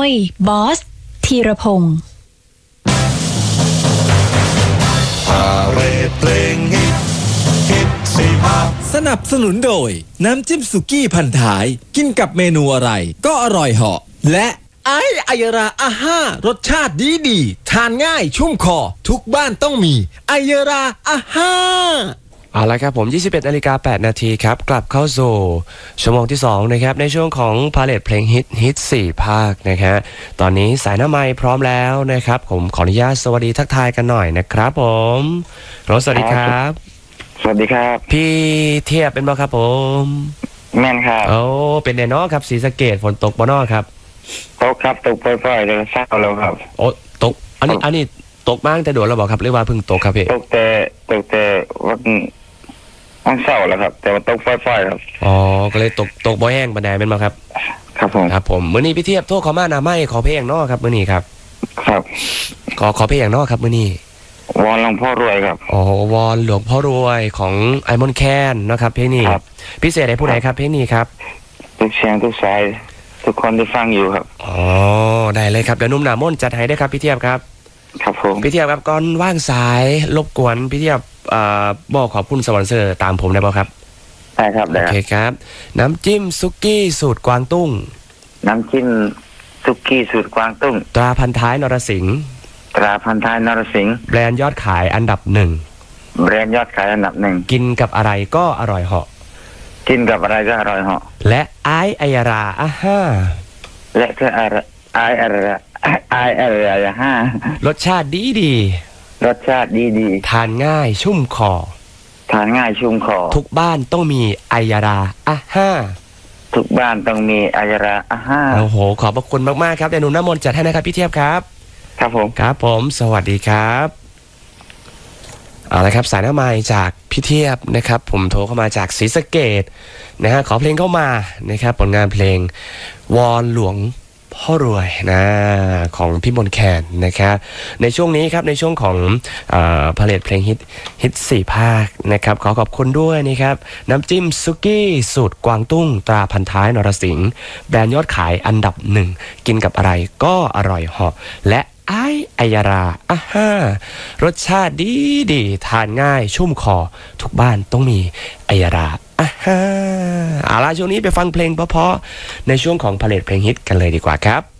ยบอสธีรพงศ์สนับสนุนโดยน้ำจิ้มสุกี้พันท้ายกินกับเมนูอะไรก็อร่อยเหาะและไอายราอาห้ารสชาติดีทานง่ายชุ่มคอทุกบ้านต้องมีไอายราอาห้าเอาละครับผม 21:08 นาทีครับกลับเข้าสู่ชั่วโมงที่2นะครับในช่วงของพาเลทเพลงฮิต4ภาคนะครับตอนนี้สายหน้าไมค์พร้อมแล้วนะครับผมขออนุญาตสวัสดีทักทายกันหน่อยนะครับผมสวัสดีครับสวัสดีครับพี่เทียบเป็นบ่ครับผมแม่นครับโอ้เป็นแน่นอนครับศรีสะเกษฝนตกบ่นอครับตกครับตกปล่อยๆเลยเศร้าแล้วครับโอ้ตกอันนี้ตกมากแต่โดนแล้วบอกครับหรือว่าเพิ่งตกครับพี่ตกแต่วันเศร้าแล้วครับแต่ว่าตกปล่อยๆครับอ๋อก็เลยตกบ่แห้งปานใดเป็นบ่ครับครับผมมื้อนี้พี่เทียบโทรเข้ามาหน้าไมค์ขอเพลงนอครับมื้อนี้ครับครับขอเพลงอย่างนอครับมื้อนี้วอนหลวงพ่อรวยครับอ๋อวอนหลวงพ่อรวยของไอมอนแคนนะครับเพลงนี้พิเศษให้ผู้ใดครับเพลงนี้ครับทุกเสียงทุกสายทุกคนที่ฟังอยู่ครับอ๋อได้เลยครับเดี๋ยวนุ่มหนามนจัดให้ได้ครับพี่เทียบครับครับผมพี่เทียบครับก่อนว่างสายรบกวนพี่เทียบบอกขอบคุณสปอนเซอร์ตามผมได้ป่ะครับได้ครับได้โอเคครับน้ำจิ้มซุกี้สูตรกวางตุ้งน้ำจิ้มซุกี้สูตรกวางตุ้งตราพันท้ายนรสิงห์ตราพันท้ายนรสิงห์แบรนด์ยอดขายอันดับ1 แบรนด์ยอดขายอันดับ1 กินกับอะไรก็อร่อยเหาะกินกับอะไรก็อร่อยเหาะและไอายราอาห้าและก็ไออะไรห้ารสชาติดีรสชาติดีทานง่ายชุ่มคอทานง่ายชุ่มคอทุกบ้านต้องมีไอายราอาห้าทุกบ้านต้องมีไอายราอาห้าโอ้โหขอบพระคุณมากๆครับเดี๋ยวหนุ่มน้ำมนต์จัดให้นะครับพี่เทียบครับครับผมครับผมสวัสดีครับเอาละครับสายหน้าไมค์จากพี่เทียบนะครับผมโทรเข้ามาจากศรีสะเกษนะฮะขอเพลงเข้ามานะครับผลงานเพลงวอนหลวงพ่อรวยนะของพี่มนต์แคนนะครับในช่วงนี้ครับในช่วงของพาเลทเพลงฮิต4ภาคนะครับขอบคุณด้วยนะครับน้ำจิ้มซุกี้สูตรกวางตุ้งตราพันท้ายนรสิงห์แบรนด์ยอดขายอันดับ1กินกับอะไรก็อร่อยเหาะและไอายราอาห้ารสชาติดีทานง่ายชุ่มคอทุกบ้านต้องมีไอายราอาห้าเอาล่ะช่วงนี้ไปฟังเพลงเพราะๆในช่วงของพาเลทเพลงฮิตกันเลยดีกว่าครับ